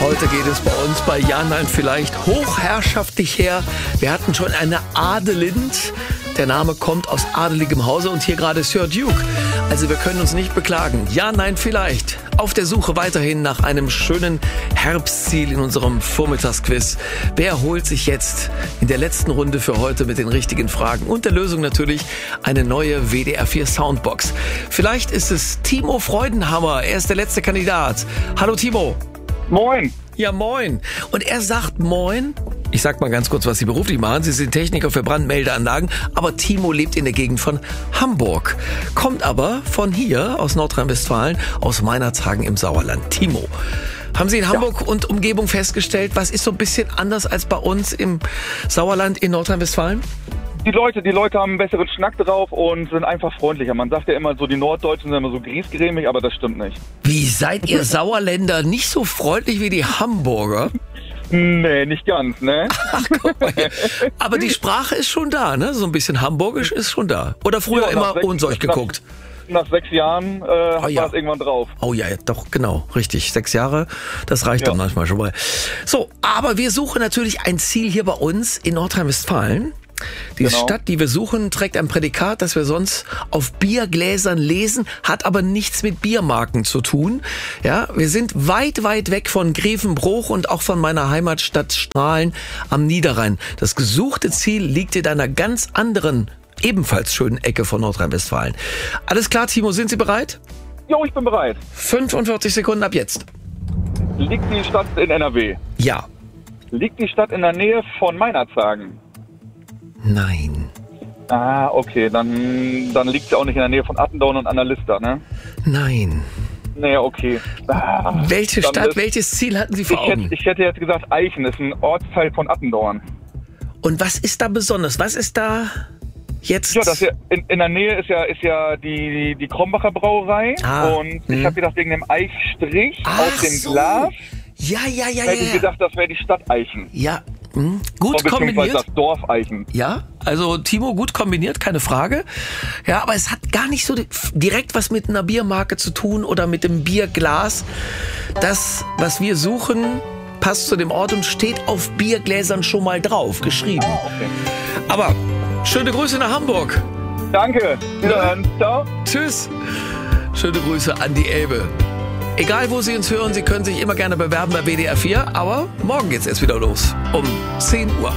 Heute geht es bei uns bei Ja, Nein, Vielleicht hochherrschaftlich her. Wir hatten schon eine Adelind. Der Name kommt aus adeligem Hause und hier gerade Sir Duke. Also wir können uns nicht beklagen. Ja, nein, vielleicht. Auf der Suche weiterhin nach einem schönen Herbstziel in unserem Vormittagsquiz. Wer holt sich jetzt in der letzten Runde für heute mit den richtigen Fragen und der Lösung natürlich eine neue WDR 4 Soundbox? Vielleicht ist es Timo Freudenhammer. Er ist der letzte Kandidat. Hallo Timo. Moin. Ja, moin. Und er sagt moin. Ich sag mal ganz kurz, was Sie beruflich machen. Sie sind Techniker für Brandmeldeanlagen, aber Timo lebt in der Gegend von Hamburg. Kommt aber von hier, aus Nordrhein-Westfalen, aus Meinerzhagen im Sauerland. Timo, haben Sie in Hamburg und Umgebung festgestellt, was ist so ein bisschen anders als bei uns im Sauerland in Nordrhein-Westfalen? Die Leute haben einen besseren Schnack drauf und sind einfach freundlicher. Man sagt ja immer so, die Norddeutschen sind immer so griesgrämig, aber das stimmt nicht. Wie seid ihr Sauerländer nicht so freundlich wie die Hamburger? Nee, nicht ganz, ne? Ach, guck mal hier. Aber die Sprache ist schon da, ne? So ein bisschen Hamburgisch ist schon da. Oder früher immer Unsolch geguckt? Nach 6 Jahren war es irgendwann drauf. Oh ja, doch, genau, richtig. 6 Jahre, das reicht doch manchmal schon mal. So, aber wir suchen natürlich ein Ziel hier bei uns in Nordrhein-Westfalen. Die Stadt, die wir suchen, trägt ein Prädikat, das wir sonst auf Biergläsern lesen, hat aber nichts mit Biermarken zu tun. Ja, wir sind weit, weit weg von Grevenbroich und auch von meiner Heimatstadt Strahlen am Niederrhein. Das gesuchte Ziel liegt in einer ganz anderen, ebenfalls schönen Ecke von Nordrhein-Westfalen. Alles klar, Timo, sind Sie bereit? Jo, ich bin bereit. 45 Sekunden ab jetzt. Liegt die Stadt in NRW? Ja. Liegt die Stadt in der Nähe von Meinerzhagen? Nein. Ah, okay, dann liegt sie auch nicht in der Nähe von Attendorn und Annalista, ne? Nein. Nee, okay. Welche Stadt, welches Ziel hatten Sie vor Augen? Ich hätte jetzt gesagt, Eichen ist ein Ortsteil von Attendorn. Und was ist da besonders? Was ist da jetzt? Ja, das ja in der Nähe ist ja die Krombacher Brauerei. Und ich habe gedacht, wegen dem Eichstrich aus dem Glas. Ja. Hätte ich gedacht, das wäre die Stadt Eichen. Ja. Gut kombiniert. Das Dorf Eichen. Ja, also Timo, gut kombiniert, keine Frage. Ja, aber es hat gar nicht so direkt was mit einer Biermarke zu tun oder mit dem Bierglas. Das, was wir suchen, passt zu dem Ort und steht auf Biergläsern schon mal drauf, geschrieben. Okay. Aber schöne Grüße nach Hamburg. Danke. Wiederhören. Ciao. Tschüss. Schöne Grüße an die Elbe. Egal, wo Sie uns hören, Sie können sich immer gerne bewerben bei WDR 4, aber morgen geht's erst wieder los, um 10 Uhr.